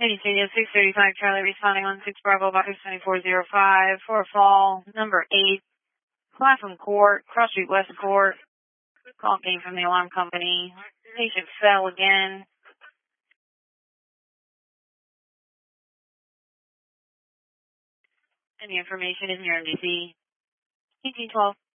Studio 635, Charlie responding on 6 Bravo, Box 2405 for a fall, number 8, Clapham Court, Cross Street West Court. Call came from the alarm company. Patient fell again. Any information in your MDC? 1812.